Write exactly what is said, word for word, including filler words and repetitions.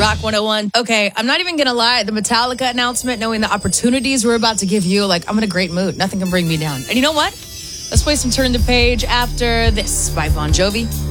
Rock one oh one. Okay, I'm not even going to lie. The Metallica announcement, knowing the opportunities we're about to give you, like, I'm in a great mood. Nothing can bring me down. And you know what? Let's play some Turn the Page after this by Bon Jovi.